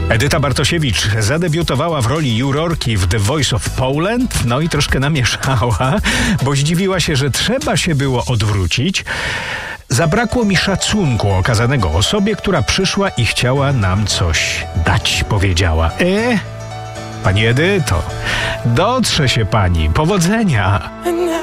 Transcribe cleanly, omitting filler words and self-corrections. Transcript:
Edyta Bartosiewicz zadebiutowała w roli jurorki w The Voice of Poland, no i troszkę namieszała, bo zdziwiła się, że trzeba się było odwrócić. Zabrakło mi szacunku okazanego osobie, która przyszła i chciała nam coś dać, powiedziała. Pani Edyto, dotrze się pani, powodzenia.